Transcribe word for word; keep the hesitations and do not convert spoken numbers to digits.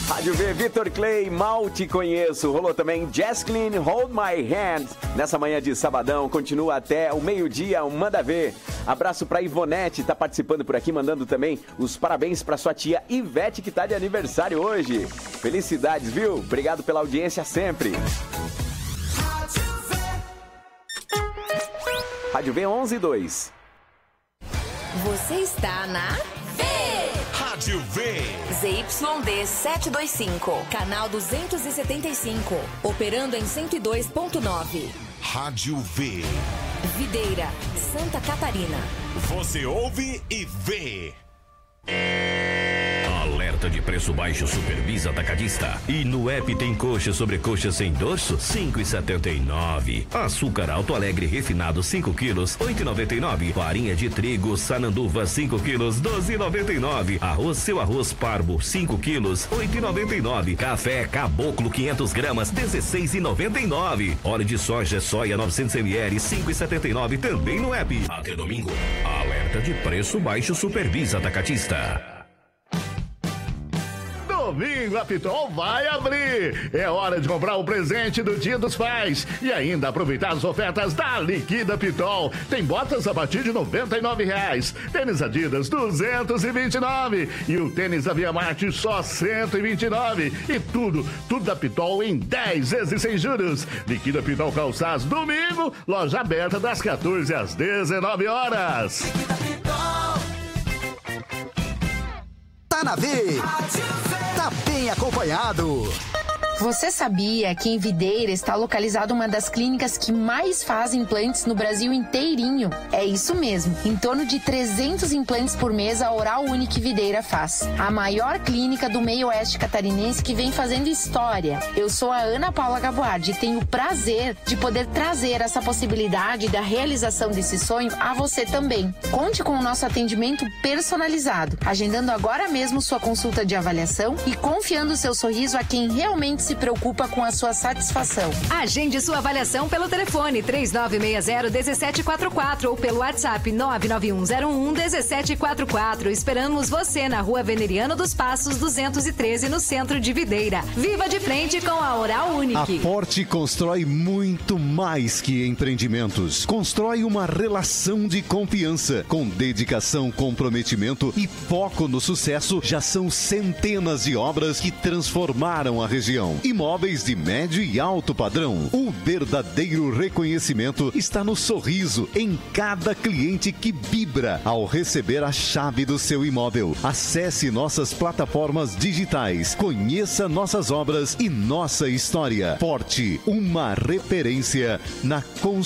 Rádio V, Vitor Clay, Mal Te Conheço. Rolou também Jasklin, Hold My Hand. Nessa manhã de sabadão, continua até o meio-dia, um Manda Ver. Abraço pra Ivonete, tá participando por aqui, mandando também os parabéns pra sua tia Ivete, que tá de aniversário hoje. Felicidades, viu? Obrigado pela audiência sempre. Rádio V onze e dois. Você está na Rádio V. Z Y D setecentos e vinte e cinco, canal duzentos e setenta e cinco, operando em cento e dois ponto nove. Rádio V. Videira, Santa Catarina. Você ouve e vê. Alerta de preço baixo Supervisa Atacadista. E no app tem coxa sobre coxa sem dorso, cinco reais e setenta e nove. Açúcar Alto Alegre refinado cinco quilos, oito reais e noventa e nove. Farinha de trigo Sananduva cinco quilos, doze reais e noventa e nove. Arroz Seu Arroz Parbo cinco quilos, oito reais e noventa e nove. Café Caboclo quinhentas gramas, dezesseis reais e noventa e nove. Óleo de soja Soia novecentos mililitros, cinco reais e setenta e nove também no app. Até domingo. Alerta de preço baixo Supervisa Atacadista. Domingo a Pitol vai abrir. É hora de comprar o presente do Dia dos Pais e ainda aproveitar as ofertas da Liquida Pitol. Tem botas a partir de noventa e nove reais, tênis Adidas duzentos e vinte e nove e o tênis da Via Marte só cento e vinte e nove. E tudo, tudo da Pitol em dez vezes sem juros. Liquida Pitol Calçados, domingo, loja aberta das quatorze às dezenove horas. Liquida Pitol. Tá na V. Tá bem acompanhado. Você sabia que em Videira está localizada uma das clínicas que mais faz implantes no Brasil inteirinho? É isso mesmo, em torno de trezentos implantes por mês a Oral Unique Videira faz. A maior clínica do meio oeste catarinense que vem fazendo história. Eu sou a Ana Paula Gaboardi e tenho o prazer de poder trazer essa possibilidade da realização desse sonho a você também. Conte com o nosso atendimento personalizado, agendando agora mesmo sua consulta de avaliação e confiando seu sorriso a quem realmente se preocupa com a sua satisfação. Agende sua avaliação pelo telefone três nove seis zero um sete quatro quatro ou pelo WhatsApp nove nove um zero um um sete quatro quatro. Esperamos você na Rua Veneriano dos Passos duzentos e treze, no centro de Videira. Viva de frente com a Oral Unique. A Forte constrói muito mais que empreendimentos. Constrói uma relação de confiança. Com dedicação, comprometimento e foco no sucesso, já são centenas de obras que transformaram a região. Imóveis de médio e alto padrão. O verdadeiro reconhecimento está no sorriso em cada cliente que vibra ao receber a chave do seu imóvel. Acesse nossas plataformas digitais, conheça nossas obras e nossa história. Forte, uma referência na construção